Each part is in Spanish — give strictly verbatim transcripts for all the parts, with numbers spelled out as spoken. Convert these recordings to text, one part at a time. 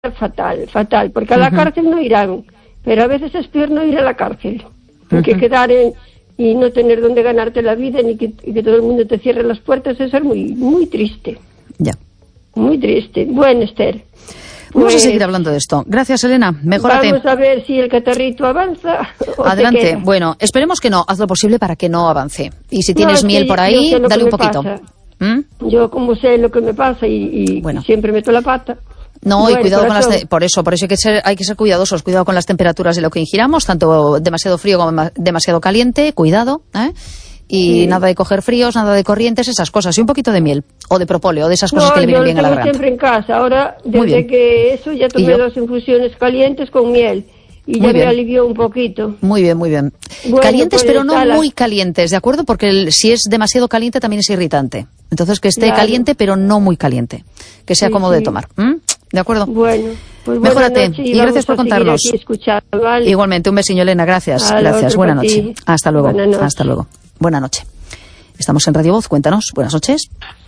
fatal, fatal, porque a la uh-huh. cárcel no irán, pero a veces es peor no ir a la cárcel, porque uh-huh. quedar en, y no tener donde ganarte la vida, ni que, y que todo el mundo te cierre las puertas, eso es muy, muy triste. Ya. Muy triste. Bueno, Esther. Vamos pues, a seguir hablando de esto. Gracias, Elena. Mejórate. Vamos a ver si el catarrito avanza. Adelante. Bueno, esperemos que no. Haz lo posible para que no avance. Y si tienes no, miel sí, por ahí, dale un poquito. ¿Mm? Yo como sé lo que me pasa y, y bueno. siempre meto la pata. No, bueno, y cuidado con las... Te- por eso, por eso hay que ser, hay que ser cuidadosos. Cuidado con las temperaturas de lo que ingiramos, tanto demasiado frío como demasiado caliente. Cuidado, ¿eh? Y sí. nada de coger fríos, nada de corrientes, esas cosas. Y un poquito de miel, o de propóleo, o de esas cosas no, que le vienen bien a la yo garganta. Siempre en casa. Ahora, desde que eso, ya tomé dos infusiones calientes con miel. Y ya me alivió un poquito. Muy bien, muy bien. Bueno, calientes, pues pero no la... muy calientes, ¿de acuerdo? Porque el, si es demasiado caliente también es irritante. Entonces, que esté claro. caliente, pero no muy caliente. Que sea sí, cómodo sí. de tomar. ¿Mm? ¿De acuerdo? Bueno, pues mejórate. Noche, y, y gracias por contarnos. ¿Vale? Igualmente, un besiño, Elena. Gracias. A gracias. Buena noche. Hasta luego. Noche. Hasta luego. Buena noche. Estamos en Radio Voz. Cuéntanos. Buenas noches.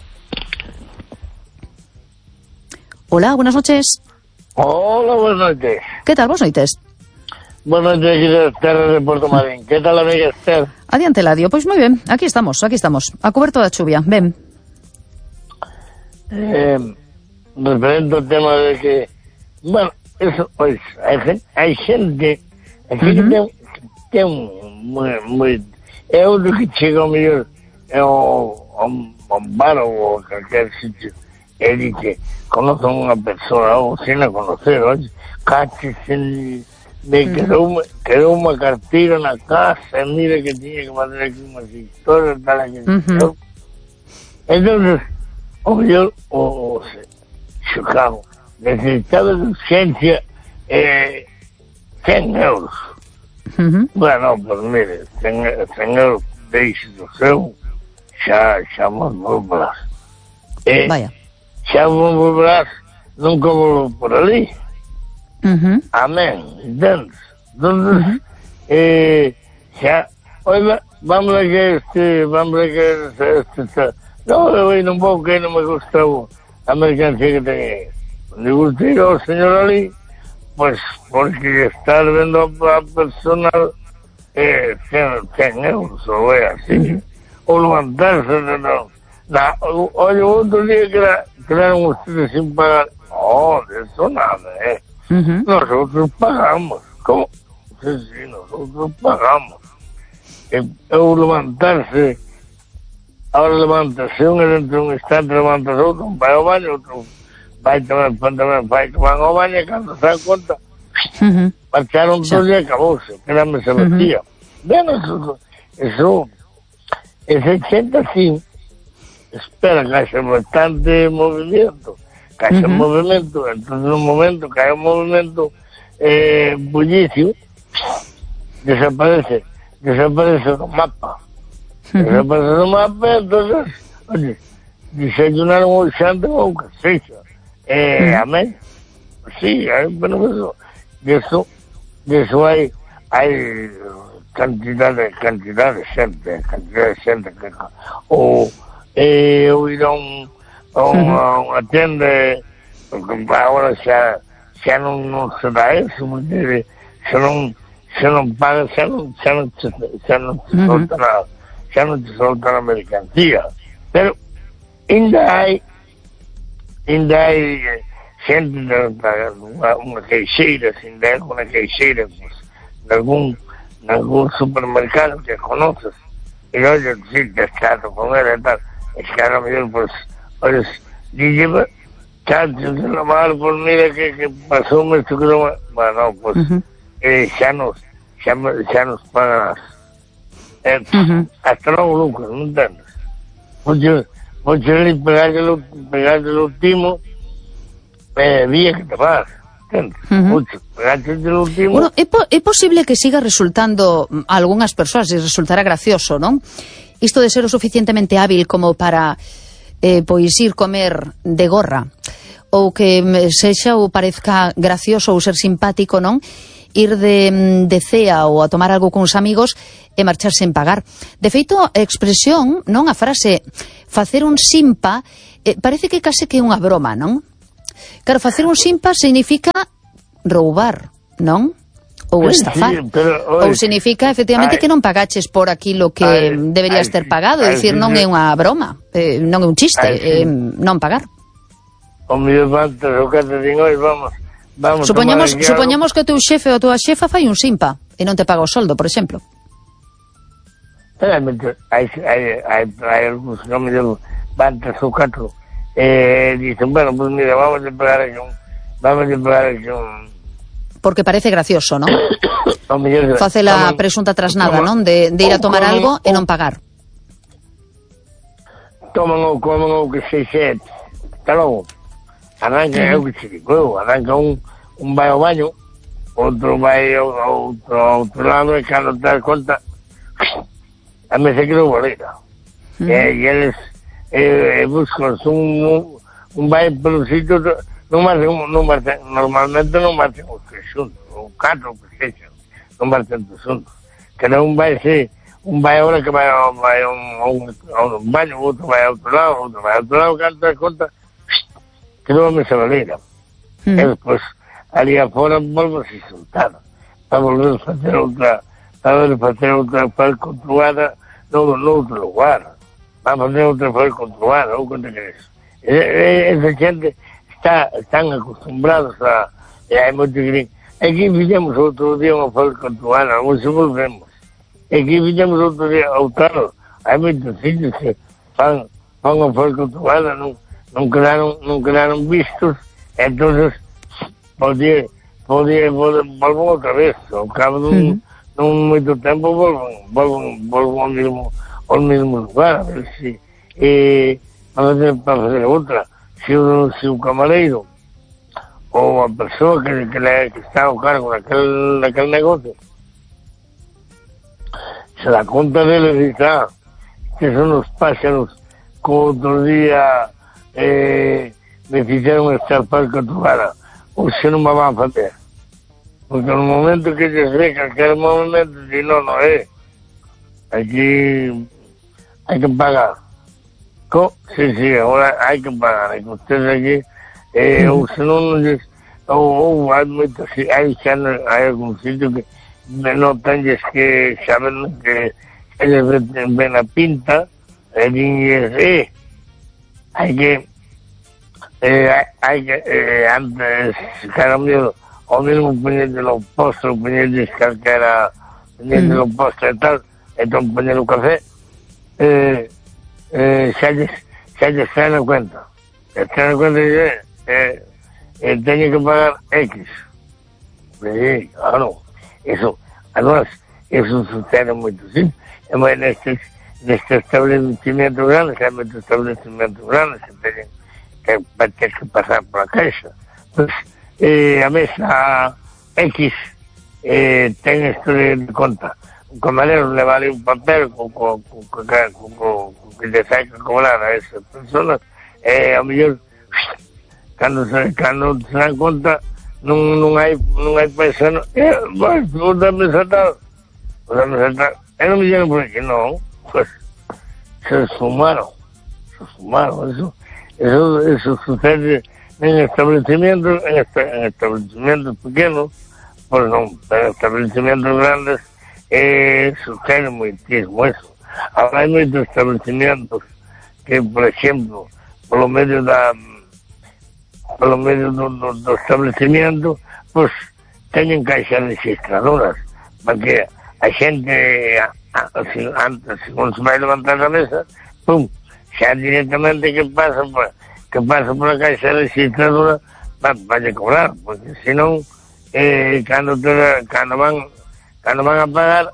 Hola, buenas noches. Hola, buenas noches. ¿Qué tal? Buenas noches. Buenas noches, Esther de Puerto Marín. ¿Qué tal, amiga Esther? Adiante, Ladio. Pues muy bien, aquí estamos, aquí estamos. A cubierto de lluvia, ven. Eh, referente al tema de que, bueno, eso, pues, hay gente, hay gente, hay gente uh-huh. que tem muy, muy, é outro que chega ao mellor, é ao, ao bar ou a qualquer sitio, e dice, conoce unha persona, ou sin a conocer, oye, cache, sin... Me quedou, uh-huh. quedou unha carteira na casa, e mira que tiña que mandar aquí unhas historias, tal, aquí, uh-huh. entonces, o mellor, o, o xocamos, necesitaba de urgencia eh, cen euros. Uh-huh. Bueno, pues mire, cen, cen euros deixe do seu, xa, xa vos volverás. Eh, Vaya. Xa vos volverás, nunca volvo por ali. Uh-huh. Amén, entendes? Entonces, uh-huh. eh, xa, oiga, vamos a que este, vamos a que este, este, no, eu non vou, que non me gusta a mercancía que ten. Me gusta ir ao señor ali, pues, porque estar vendo a personal eh, cen euros, ou é así, uh-huh. ou levantarse, non, non. Oye, outro día que era, quedaron ustedes sin pagar, no, de eso nada, eh. Uh-huh. Nosotros pagamos. ¿Cómo? Sí, sí, nosotros pagamos. Eu levantarse, ahora levantarse un, dentro de un instante levantarse outro, un vai ao baño, outro vai tomar pantalón, vai tomar ao baño, e cando se dan conta, uh-huh. marcharon todos e acabouse, que era mesa vacía. Uh-huh. Ben, eso, eso, ese gente así, espera que haya bastante movimiento. Que haya uh-huh. movimento, entonces un momento que haya un movimiento eh, bullicio, desaparece, desaparece el mapa, uh-huh. desaparece el mapa, entonces, oye, desayunaron un chante o un casecho, eh, uh-huh. amén, sí, hay, bueno, eso, de eso, de eso hay, hay cantidad de, cantidad de gente, cantidad de gente que, o, eh, o ir a un, a unha, unha tienda, porque agora xa, xa non, non se dá eso, porque xa non, xa non paga, xa non, xa non, xa non te solta na, xa non te solta na mercancía. Pero, ainda hai, ainda hai xente, unha, unha queixeira, ainda hai unha queixeira, pues, de algún, de algún supermercado que conoces, e oye, sí, que chato con él e tal, es que a lo mejor, pues, oye, dije, chacho, se lo mal, pues mira que, que pasó esto que no... Bueno, pues, uh-huh. eh, ya nos, ya, ya nos pagan eh, uh-huh. hasta luego, Lucas, ¿no entiendes? Mucho, mucho le pegarle el, pegarle el último, eh, día que te vas, ¿entiendes? Uh-huh. Mucho, pegarle el último... Bueno, é, po é posible que siga resultando a algunhas persoas, e resultará gracioso, non? Isto de ser o suficientemente hábil como para... Eh, pois ir comer de gorra, ou que sexa ou parezca gracioso ou ser simpático, non? Ir de, de cea ou a tomar algo con os amigos e marchar sen pagar. De feito, a expresión, non? A frase facer un simpa, eh, parece que case que é unha broma, non? Claro, facer un simpa significa roubar, non? Ou estafar. Sí, pero, oi, ou significa, efectivamente, ai, que non pagaches por aquilo que ai, deberías ai, ter pagado. É ai, dicir, sí, non é unha broma, eh, non é un chiste, ai, sí. eh, non pagar. O mellor vantes o que te digo hoy, vamos, vamos Supoñamos, tomar aquí supoñamos algo. que o teu xefe ou a tua xefa fai un simpa e non te paga o soldo, por exemplo. Realmente, hai, hai, hai, hai algúns que o mellor vantes o catro, eh, dicen, bueno, pues mira, vamos a pagar aquí un, vamos a pagar aquí un... Porque parece gracioso, non? O mellor... Face a presunta trasnada, non? De, de ir a tomar algo e non pagar. Toman o, coman o que se xe, está logo. Arranca, é o que se digo, arranca un, un vai ao baño, outro vai ao outro, outro lado, e cando te das conta, a mesa quedou bolera. Mm. E, e eles eh, buscan un, un, un vai polo sitio, non marchen, non marchen, normalmente non marchen os tres xuntos, ou catro, o que sexa, non marchen os xuntos. Cada un vai se, un vai ahora que vai, vai a, un, a, un, a un baño, outro vai a outro lado, outro vai a outro lado, cando te das conta, quedou a mesa bolera. Mm. E despois, ali afora, volvo a se soltar, para volver a facer outra, para volver a facer outra faz controlada no, no outro lugar. Para facer outra faz controlada, ou quando queres. E, e, esa xente está, están acostumbrados a... E hai moito que din, aquí fixemos outro día unha faz controlada, ou se volvemos. E aquí fixemos outro día, outro, hai moitos sitios que fan, fan unha faz controlada, non, non quedaron, non quedaron vistos, entonces podía, podía, volvo outra vez, ao cabo dun, uh-huh. dun moito tempo volvo, volvo, volvo ao mesmo, ao mesmo lugar, a ver se, eh, para fazer, para fazer outra, se o, se o camareiro, ou a persoa que, que, le, que está ao cargo daquel, daquel negocio, se dá conta dele e dice, ah, que son os páxaros que outro día eh, me fixeron estar para controlar, ou se non me van facer. Porque no momento que se ve que aquel momento, si no, no é. Aquí hai que pagar. Co? Sí, sí, agora hai que pagar. E que ustedes aquí, eh, ou se non, ou, ou hai moitos, hai xa, hai algún sitio que non tendes que saber que eles ven, ven a pinta, e dinlles, eh, hai que Eh, hai que, eh, antes, cara mío, o mismo poñer de los postres, poñer de calquera, poñer de los postres e tal, entón poñer o café, eh, eh, xa lles, xa lles traen a cuenta. E traen a cuenta e eh, eh, eh, teñen que pagar X. Sí, claro, eso, además, eso sucede moito, sí, e moi nestes, nestes establecimientos grandes, hai moitos establecimientos grandes que teñen que vai ter que pasar por a caixa. Pues, eh, a mesa X eh, ten isto de, de conta. O camarero le vale un papel con, con, con, con, con, con, con que le sai que cobrar a esas personas. Eh, a mellor, cando se, cando se dan conta, non, non hai non hai paisano. Eh, vai, vou da mesa tal. Vou da mesa tal. E non me dixeron por aquí, non. Pues, se sumaron. Se sumaron, eso. Eso, eso sucede en establecimientos, en, est en establecimientos pequenos, pues no, en establecimientos grandes eh, sucede muchísimo eso. Ahora hay muchos establecimientos que, por ejemplo, por lo medio da, por lo medio do, do, do establecimiento, pues teñen caixas registradoras, para que a xente, así, antes, cuando se vai levantar a mesa, pum, xa directamente que pasa por, que pasa por a caixa registradora vai a cobrar, porque senón eh, cando, te, cando van cando van a pagar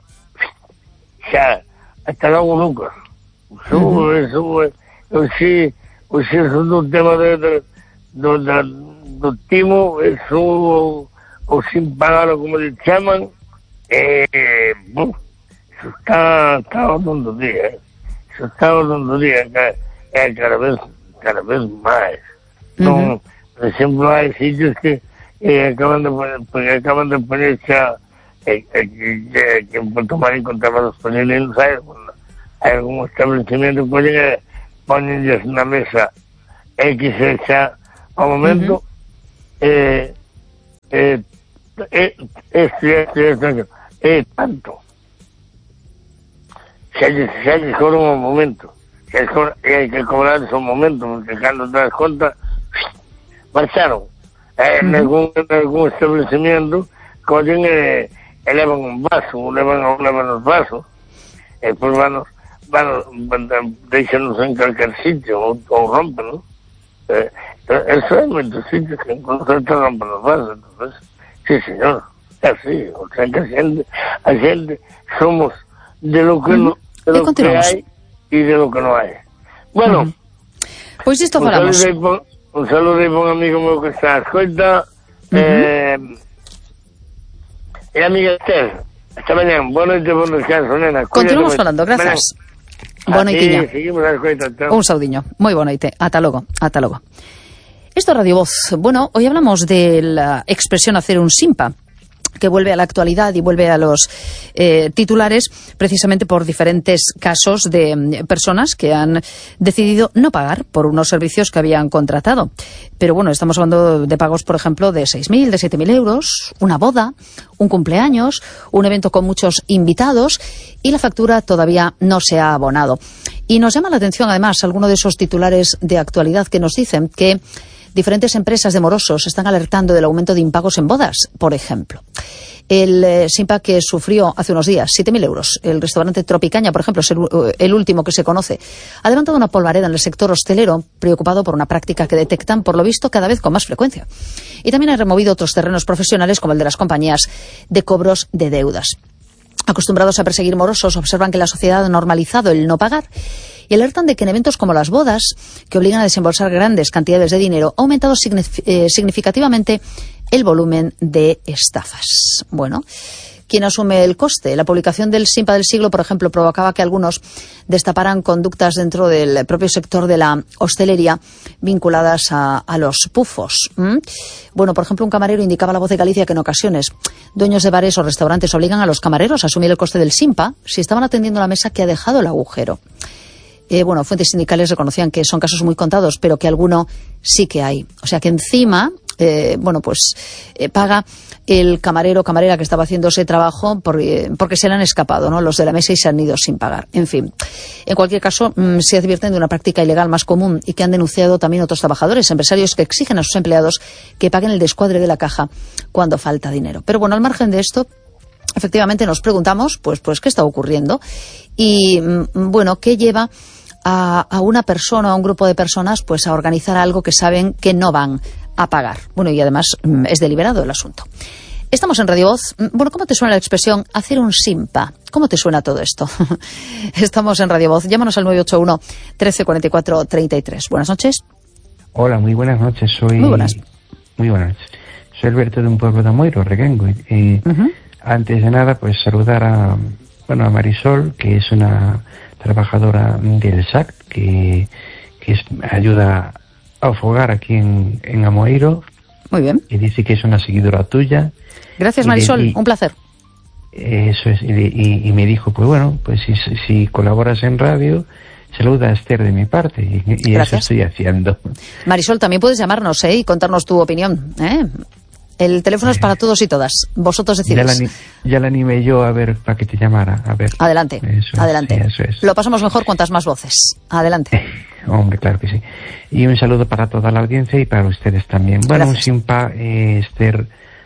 xa hasta logo nunca. Eso, uh-huh. eso, o si o si eso do tema de, de, do, do, do timo, eso o, o sin pagar, como le chaman, eh, buf, eso está, está todo el día, eh. Está dando día é cada vez cada vez máis. Non, uh-huh. Por exemplo, hai sitios que eh, acaban de poner, acaban de poner xa eh, eh, que, que Puerto Marín contaba los panelinos, hai, hai algún establecimiento que ponen, ponen na mesa X xa ao momento, eh, eh, eh, este, este, este, eh, tanto. Si hay, si hay que cobrar un momento, si hay, hay que cobrar esos momentos, porque cuando te das cuenta, marcharon. Eh, en, algún, en algún establecimiento, cogen, eh, elevan un vaso, elevan, elevan los vasos, eh, pues van, van, van, déjanos en cualquier sitio, o, o rompen, ¿no? Eh, eso es muchos sitios que incluso te rompen los vasos, entonces, sí señor, así, o sea que gente, hay gente, somos de lo que, no, de lo que hay y de lo que no hay. Bueno, uh-huh. Pois isto un falamos. Saludo, un saludo para un amigo meu que está a escoita, uh-huh. eh, e a amiga Esther, hasta mañana, boa noite, bon descanso, nena. Continuamos falando, grazas. Boa noitiña. Un saudiño. Moi boa noite. Ata logo. Ata logo. Esto es Radio Voz. Bueno, hoy hablamos de la expresión hacer un simpa, que vuelve a la actualidad y vuelve a los eh, titulares precisamente por diferentes casos de eh, personas que han decidido no pagar por unos servicios que habían contratado. Pero bueno, estamos hablando de pagos, por ejemplo, de seis mil, de siete mil euros, una boda, un cumpleaños, un evento con muchos invitados y la factura todavía no se ha abonado. Y nos llama la atención, además, alguno de esos titulares de actualidad que nos dicen que diferentes empresas de morosos están alertando del aumento de impagos en bodas, por ejemplo. El eh, simpa que sufrió hace unos días, siete mil euros. El restaurante Tropicaña, por ejemplo, es el, el último que se conoce. Ha levantado una polvareda en el sector hostelero, preocupado por una práctica que detectan, por lo visto, cada vez con más frecuencia. Y también ha removido otros terrenos profesionales, como el de las compañías de cobros de deudas. Acostumbrados a perseguir morosos, observan que la sociedad ha normalizado el no pagar y alertan de que en eventos como las bodas, que obligan a desembolsar grandes cantidades de dinero, ha aumentado signif- eh, significativamente el volumen de estafas. Bueno, ¿quién asume el coste? La publicación del Simpa del Siglo, por ejemplo, provocaba que algunos destaparan conductas dentro del propio sector de la hostelería vinculadas a, a los pufos. ¿Mm? Bueno, por ejemplo, un camarero indicaba a La Voz de Galicia que en ocasiones dueños de bares o restaurantes obligan a los camareros a asumir el coste del Simpa si estaban atendiendo la mesa que ha dejado el agujero. Eh, bueno, fuentes sindicales reconocían que son casos muy contados, pero que alguno sí que hay. O sea que encima, eh, bueno, pues eh, paga el camarero o camarera que estaba haciendo ese trabajo por, eh, porque se le han escapado, ¿no?, los de la mesa y se han ido sin pagar. En fin, en cualquier caso, mmm, se advierten de una práctica ilegal más común y que han denunciado también otros trabajadores, empresarios que exigen a sus empleados que paguen el descuadre de la caja cuando falta dinero. Pero bueno, al margen de esto, efectivamente nos preguntamos, pues, pues ¿qué está ocurriendo? Y, mmm, bueno, ¿qué lleva A, a una persona o a un grupo de personas pues a organizar algo que saben que no van a pagar? Bueno, y además es deliberado el asunto. Estamos en Radio Voz. Bueno, ¿cómo te suena la expresión hacer un simpa? ¿Cómo te suena todo esto? Estamos en Radio Voz. Llámanos al nueve ocho uno, trece cuarenta y cuatro, treinta y tres. Buenas noches. Hola, muy buenas noches. Soy Muy buenas. Muy buenas. Soy Alberto de un pueblo de Amoiro, Requengo. Y uh-huh. Antes de nada, pues saludar a, bueno, a Marisol, que es una trabajadora del S A C, que, que es, ayuda a afogar aquí en, en Amoeiro. Muy bien. Y dice que es una seguidora tuya. Gracias, Marisol, y, un placer. Eso es, y, y, y me dijo, pues bueno, pues si, si colaboras en radio, saluda a Esther de mi parte, y, y eso estoy haciendo. Marisol, también puedes llamarnos, ¿eh?, y contarnos tu opinión, ¿eh? El teléfono es para todos y todas. Vosotros decidís. Ya la, ya la animé yo a ver para que te llamara. A ver. Adelante, eso, adelante. Sí, eso es. Lo pasamos mejor cuantas más voces. Adelante. Eh, hombre, claro que sí. Y un saludo para toda la audiencia y para ustedes también. Bueno, Gracias. Un simpa, eh, Esther,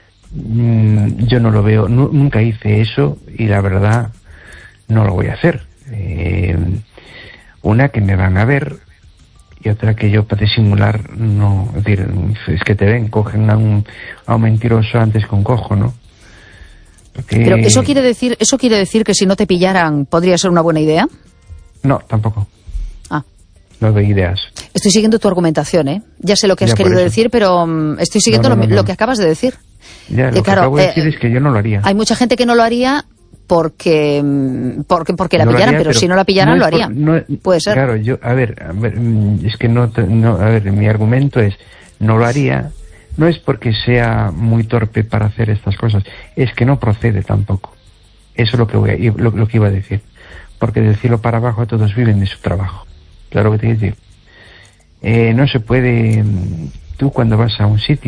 mmm, yo no lo veo. Nu- nunca hice eso y la verdad no lo voy a hacer. Eh, una, que me van a ver, y otra que yo para disimular no, es decir, es que te ven, cogen a un, a un mentiroso antes que un cojo, ¿no? Porque... Pero eso quiere decir, eso quiere decir que si no te pillaran podría ser una buena idea. No, tampoco. Ah. No doy ideas. Estoy siguiendo tu argumentación, ¿eh? Ya sé lo que has ya querido decir, pero um, estoy siguiendo no, no, no, lo, no. lo que acabas de decir. Ya, lo y, que claro, acabo de eh, decir es que yo no lo haría. Hay mucha gente que no lo haría porque porque porque la no pillaran, haría, pero, pero si no la pillaran no lo harían. No, puede ser. Claro, yo, a ver, a ver, es que no, no, a ver, mi argumento es, no lo haría, no es porque sea muy torpe para hacer estas cosas, es que no procede tampoco. Eso es lo que voy a, lo, lo que iba a decir. Porque del cielo para abajo todos viven de su trabajo. Claro que te quiero decir. Eh, no se puede, tú cuando vas a un sitio,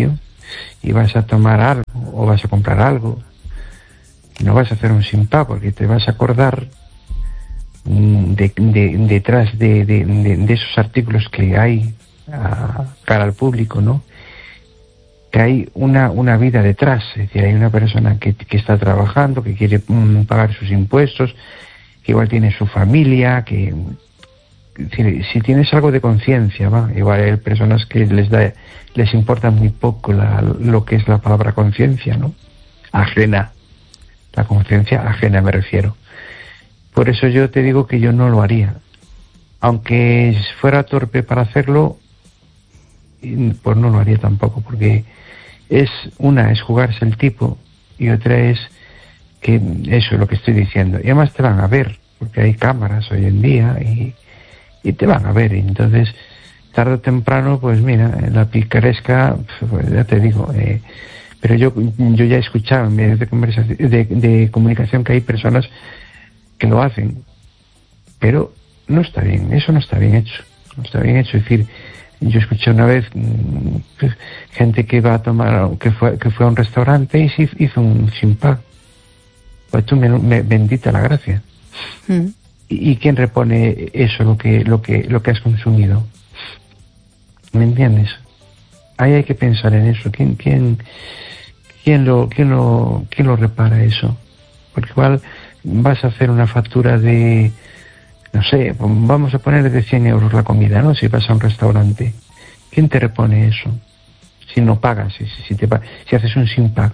y vas a tomar algo o vas a comprar algo, no vas a hacer un simpa porque te vas a acordar de, de, detrás de, de, de, de esos artículos que hay a cara al público, ¿no? Que hay una, una vida detrás, es decir, hay una persona que, que está trabajando, que quiere mm, pagar sus impuestos, que igual tiene su familia, que si, si tienes algo de conciencia, va, igual hay personas que les da, les importa muy poco la, lo que es la palabra conciencia, ¿no? Ajena, la conciencia ajena me refiero. Por eso yo te digo que yo no lo haría, aunque fuera torpe para hacerlo, pues no lo haría tampoco, porque es una es jugarse el tipo y otra es que eso es lo que estoy diciendo, y además te van a ver porque hay cámaras hoy en día y, y te van a ver, y entonces tarde o temprano pues mira, la picaresca, pues ya te digo, eh, pero yo yo ya he escuchado en medios de conversación de, de comunicación que hay personas que lo hacen, pero no está bien, eso no está bien hecho, no está bien hecho, es decir, yo escuché una vez mmm, gente que iba a tomar, que fue que fue a un restaurante y se hizo un simpa. Pues tú me, me bendita la gracia. Mm. ¿Y, ¿Y quién repone eso, lo que lo que lo que has consumido? ¿Me entiendes? Ahí hay que pensar en eso. ¿Quién quién quién lo quién lo quién lo repara eso? Porque igual vas a hacer una factura de, no sé, vamos a poner de cien euros la comida, ¿no? Si vas a un restaurante, ¿quién te repone eso? Si no pagas, si, si, te, si haces un simpa.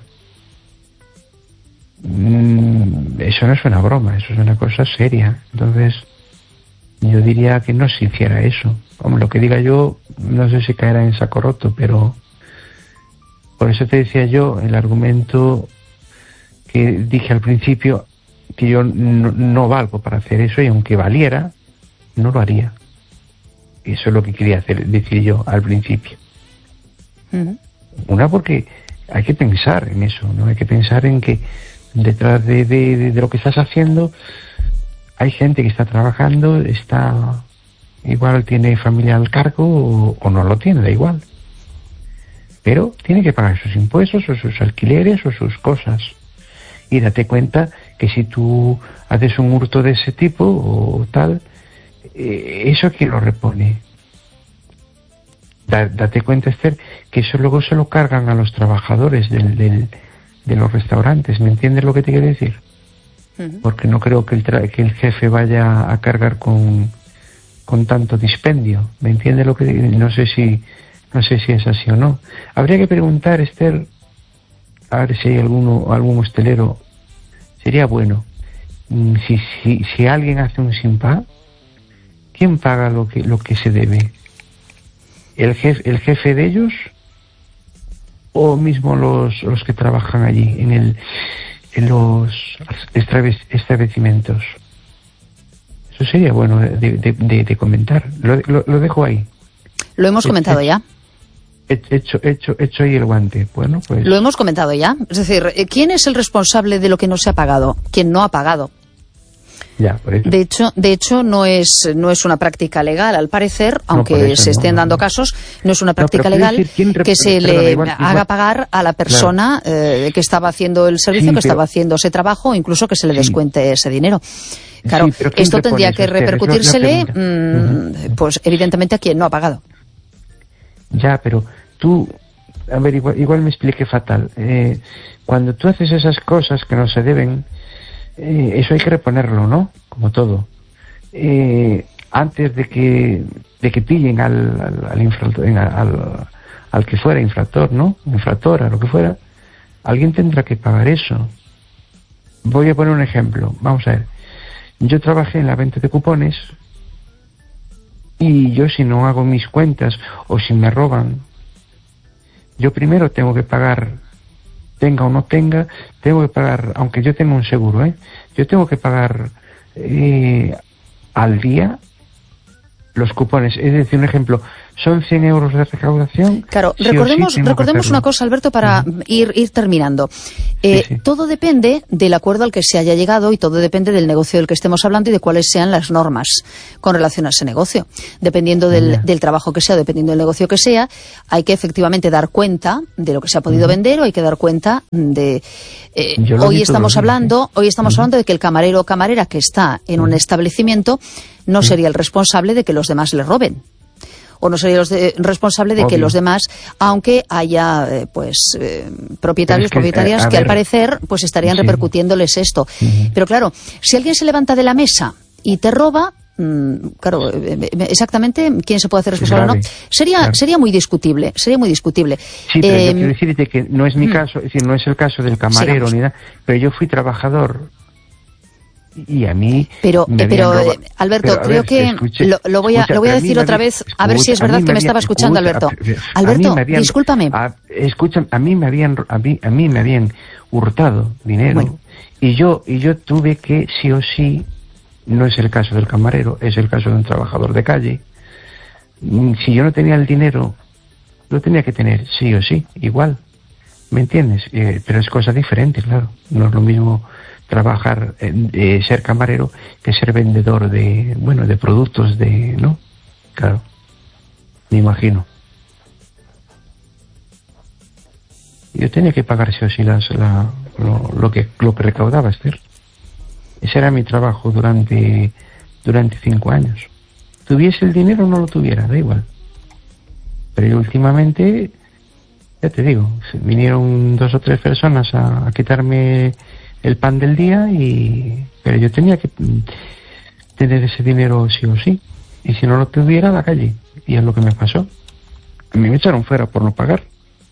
Mm, eso no es una broma, eso es una cosa seria. Entonces, yo diría que no se hiciera eso. Como lo que diga yo, no sé si caerá en saco roto, pero por eso te decía yo el argumento que dije al principio, que yo no, no valgo para hacer eso, y aunque valiera, no lo haría. Eso es lo que quería hacer, decir yo al principio. Uh-huh. Una, porque hay que pensar en eso, ¿no? Hay que pensar en que detrás de, de, de, de lo que estás haciendo hay gente que está trabajando, está igual tiene familia al cargo o, o no lo tiene, da igual. Pero tiene que pagar sus impuestos o sus alquileres o sus cosas. Y date cuenta que si tú haces un hurto de ese tipo o tal, eh, ¿eso quién lo repone? Da, date cuenta, Esther, que eso luego se lo cargan a los trabajadores del, del, de los restaurantes. ¿Me entiendes lo que te quiero decir? Uh-huh. Porque no creo que el, tra- que el jefe vaya a cargar con, con tanto dispendio. ¿Me entiendes lo que digo? No sé si, no sé si es así o no. Habría que preguntar, Esther, a ver si hay alguno, algún hostelero. Sería bueno, si, si, si alguien hace un simpa, ¿quién paga lo que, lo que se debe? ¿El jefe, el jefe de ellos o mismo los, los que trabajan allí en, el, en los establecimientos? Eso sería bueno de, de, de, de comentar. Lo, lo, lo dejo ahí. Lo hemos comentado ya. Hecho, hecho, hecho ahí el guante. Bueno, pues. Lo hemos comentado ya. Es decir, ¿quién es el responsable de lo que no se ha pagado? ¿Quién no ha pagado? Ya, por eso. De hecho, de hecho no es no es una práctica legal, al parecer, aunque no, eso, se estén no, dando no. casos, no es una práctica no, legal decir, que se perdona, le igual, haga igual. pagar a la persona claro. eh, que estaba haciendo el servicio, sí, que pero... estaba haciendo ese trabajo, o incluso que se le sí. descuente ese dinero. Claro, sí, esto tendría que eso, repercutírsele, mmm, uh-huh. pues evidentemente a quien no ha pagado. Ya, pero tú, a ver, igual, igual me expliqué fatal. Eh, cuando tú haces esas cosas que no se deben, eh, eso hay que reponerlo, ¿no? Como todo. Eh, antes de que de que pillen al al, al, infractor, al al que fuera infractor, ¿no? Infractora, lo que fuera, alguien tendrá que pagar eso. Voy a poner un ejemplo. Vamos a ver. Yo trabajé en la venta de cupones y yo, si no hago mis cuentas o si me roban, yo primero tengo que pagar, tenga o no tenga, tengo que pagar, aunque yo tenga un seguro, ¿eh? Yo tengo que pagar eh, al día los cupones. Es decir, un ejemplo, son cien euros de recaudación. Claro, sí recordemos, sí recordemos una cosa, Alberto, para uh-huh. ir, ir terminando. Eh, sí, sí. Todo depende del acuerdo al que se haya llegado y todo depende del negocio del que estemos hablando y de cuáles sean las normas con relación a ese negocio. Dependiendo del, yeah. del trabajo que sea, dependiendo del negocio que sea, hay que efectivamente dar cuenta de lo que se ha podido uh-huh. vender o hay que dar cuenta de... Eh, hoy estamos hablando, hoy estamos uh-huh. hablando de que el camarero o camarera que está en uh-huh. un establecimiento no uh-huh. sería el responsable de que los demás le roben. O no sería los de, responsable de Obvio. que los demás, aunque haya eh, pues eh, propietarios, es que, propietarias eh, que ver, al parecer pues estarían sí. repercutiéndoles esto. Uh-huh. Pero claro, si alguien se levanta de la mesa y te roba, mmm, claro, exactamente quién se puede hacer responsable o no, sería claro. sería muy discutible, sería muy discutible. Sí, pero eh, yo quiero decirte que no es mi mm. caso, es decir, no es el caso del camarero Sigamos. ni nada, pero yo fui trabajador. Y a mí pero eh, pero roba... Alberto pero, creo ver, que escuche, lo, lo voy a escucha, lo voy a decir otra vez escucha, a ver si es verdad que me, me estaba escuchando escucha, Alberto a, Alberto a habían, discúlpame a, escucha a mí me habían a mí, a mí me habían hurtado dinero bueno. y yo y yo tuve que sí o sí, no es el caso del camarero, es el caso de un trabajador de calle. Si yo no tenía el dinero lo tenía que tener sí o sí, igual, ¿me entiendes? Eh, pero es cosa diferente, claro, no es lo mismo trabajar, eh, ser camarero, que ser vendedor de, bueno, de productos de, ¿no? Claro, me imagino. Yo tenía que pagar sí o sí las, la, lo, lo que lo que recaudaba, Esther. Ese era mi trabajo durante, durante cinco años. Tuviese el dinero o no lo tuviera, da igual. Pero yo últimamente, ya te digo, vinieron dos o tres personas a, a quitarme el pan del día, y pero yo tenía que tener ese dinero sí o sí, y si no lo tuviera, a la calle, y es lo que me pasó. A mí me echaron fuera por no pagar.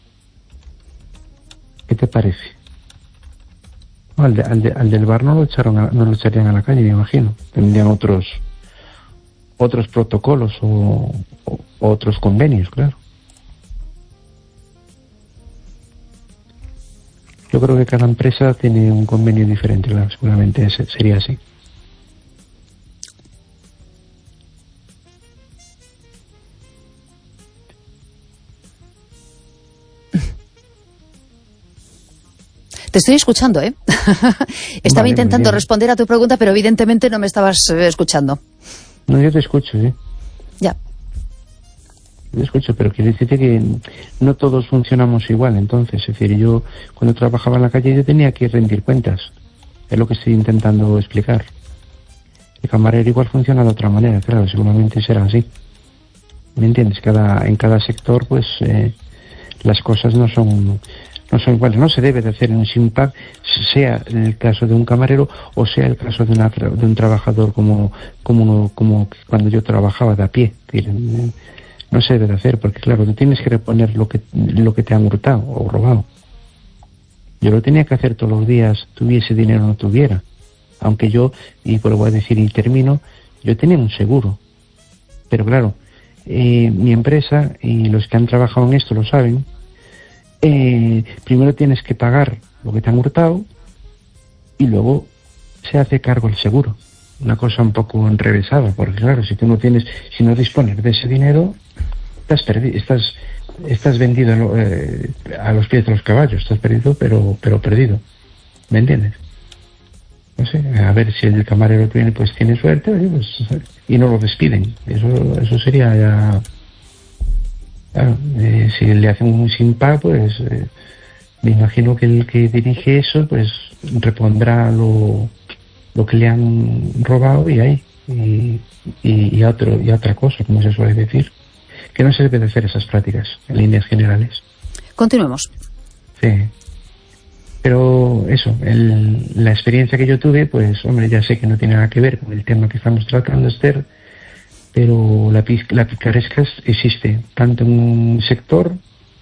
¿Qué te parece? Al, de, al, de, al del bar no lo echaron a, no lo echarían a la calle, me imagino. Tendrían otros otros protocolos o, o otros convenios, claro. Yo creo que cada empresa tiene un convenio diferente, claro, seguramente ese sería así. Te estoy escuchando, ¿eh? Estaba vale, intentando responder a tu pregunta, pero evidentemente no me estabas eh, escuchando. No, yo te escucho, ¿sí? Ya. Yo escucho, pero quiero decirte que no todos funcionamos igual, entonces, es decir, yo cuando trabajaba en la calle yo tenía que rendir cuentas, es lo que estoy intentando explicar. El camarero igual funciona de otra manera, claro, seguramente será así. ¿Me entiendes? Cada, en cada sector, pues, eh, las cosas no son, no son iguales. No se debe de hacer en un SINPAC, sea el caso de un camarero o sea el caso de, una, de un trabajador como, como, como cuando yo trabajaba de a pie. No se debe de hacer, porque claro, tú tienes que reponer lo que, lo que te han hurtado o robado. Yo lo tenía que hacer todos los días, tuviese dinero o no tuviera. Aunque yo, y vuelvo a decir y termino, yo tenía un seguro. Pero claro, eh, mi empresa, y los que han trabajado en esto lo saben, eh, primero tienes que pagar lo que te han hurtado y luego se hace cargo el seguro. Una cosa un poco enrevesada, porque claro, si tú no tienes, si no dispones de ese dinero, estás perdido, estás, estás vendido eh, a los pies de los caballos, estás perdido, pero, pero perdido. ¿Me entiendes? No sé, a ver si el camarero tiene, pues tiene suerte, pues, y no lo despiden. Eso, eso sería ya, claro, eh, si le hacen un SINPAC, pues eh, me imagino que el que dirige eso, pues repondrá lo lo que le han robado y ahí y, y, y, a otro, y a otra cosa, como se suele decir, que no se debe de hacer esas prácticas en líneas generales. Continuemos. Sí, pero eso, el, la experiencia que yo tuve, pues hombre, ya sé que no tiene nada que ver con el tema que estamos tratando, Esther, pero la, la picaresca existe tanto en un sector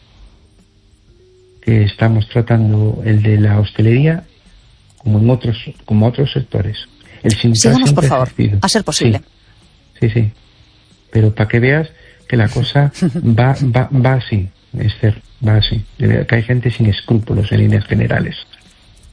que estamos tratando, el de la hostelería, como en otros, como otros sectores. El Sigamos, por favor, a ser posible. Sí, sí, sí. Pero para que veas que la cosa va, va, va así, Esther, va así. Que hay gente sin escrúpulos en líneas generales.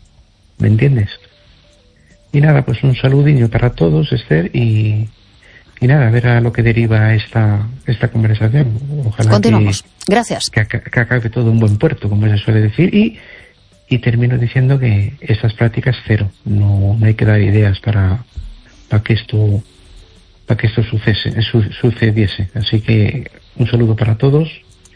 ¿Me entiendes? Y nada, pues un saludillo para todos, Esther, y, y nada, a ver a lo que deriva esta esta conversación. Ojalá Continuamos. Que, Gracias. Que, que acabe todo en buen puerto, como se suele decir, y, y termino diciendo que esas prácticas cero. No, no hay que dar ideas para, para que esto para que esto sucese, su, sucediese. Así que un saludo para todos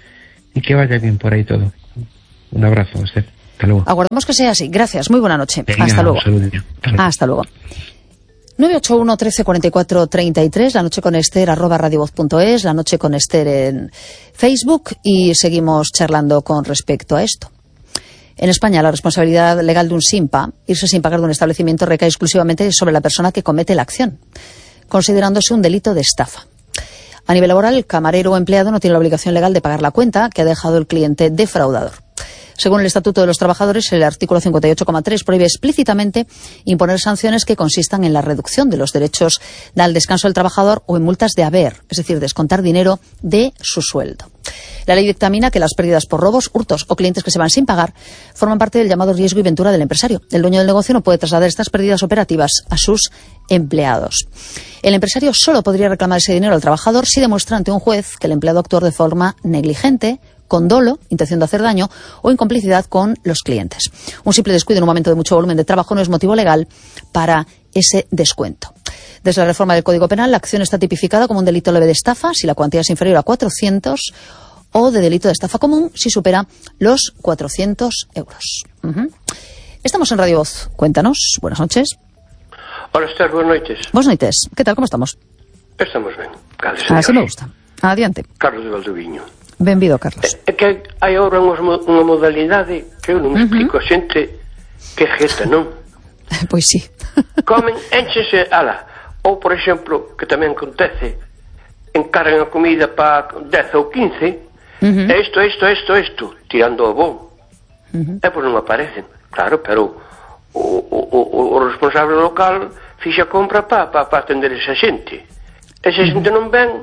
y que vaya bien por ahí todo. Un abrazo, Esther. Hasta luego. Aguardamos que sea así. Gracias. Muy buena noche. Venga, Hasta luego. Hasta luego. Hasta luego. nueve ocho uno, trece, cuarenta y cuatro, treinta y tres, la noche con Esther, arroba radiovoz punto es, la noche con Esther en Facebook, y seguimos charlando con respecto a esto. En España, la responsabilidad legal de un SIMPA, irse sin pagar de un establecimiento, recae exclusivamente sobre la persona que comete la acción, considerándose un delito de estafa. A nivel laboral, el camarero o empleado no tiene la obligación legal de pagar la cuenta que ha dejado el cliente defraudador. Según el Estatuto de los Trabajadores, el artículo cincuenta y ocho coma tres prohíbe explícitamente imponer sanciones que consistan en la reducción de los derechos al descanso del trabajador o en multas de haber, es decir, descontar dinero de su sueldo. La ley dictamina que las pérdidas por robos, hurtos o clientes que se van sin pagar forman parte del llamado riesgo y ventura del empresario. El dueño del negocio no puede trasladar estas pérdidas operativas a sus empleados. El empresario solo podría reclamar ese dinero al trabajador si demuestra ante un juez que el empleado actuó de forma negligente, con dolo, intención de hacer daño o en complicidad con los clientes. Un simple descuido en un momento de mucho volumen de trabajo no es motivo legal para ese descuento. Desde la reforma del Código Penal, la acción está tipificada como un delito leve de estafa si la cuantía es inferior a cuatrocientos, o de delito de estafa común si supera los cuatrocientos euros. Uh-huh. Estamos en Radio Voz. Cuéntanos. Buenas noches. Hola, Esther. Buenas noches. Buenas noches. ¿Qué tal? ¿Cómo estamos? Estamos ben. Así me gusta. Adiante. Carlos de Valdoviño. Benvido, Carlos. É que hai agora unha modalidade que eu non me explico a xente que jeta, non? Pois sí. Comen, énchense, ala. Ou, por exemplo, que tamén acontece, encargan a comida para dez ou quince, uh-huh. isto, isto, isto, isto, tirando o bon. Uh-huh. E pois non aparecen. Claro, pero o, o, o, o responsable local fixa compra para pa, pa atender esa xente. Esa xente uh-huh. non ven,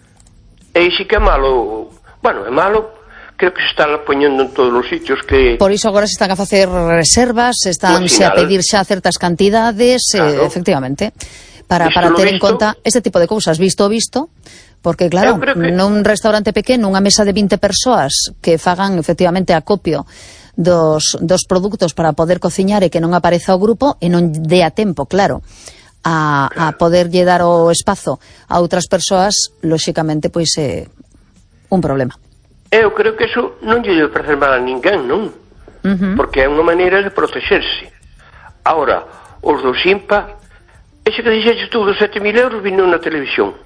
e sí que é malo. Bueno, é malo, creo que se están poñendo en todos os sitios que... Por iso agora se están a facer reservas, estánse a pedir xa certas cantidades, claro. eh, efectivamente, para, para ter visto? En conta este tipo de cousas, visto o visto, porque claro, que... nun restaurante pequeno, unha mesa de vinte persoas que fagan efectivamente acopio dos, dos produtos para poder cociñar e que non apareza o grupo e non dé a tempo, claro, a, claro. a poder lle dar o espazo a outras persoas, lóxicamente, pois é... Eh, un problema. Eu creo que eso non lle debe parecer mal a ninguén, non? Uh-huh. Porque é unha maneira de protexerse. Ahora, os do SIMPA, ese que dixeches tú dos sete mil euros vino na televisión.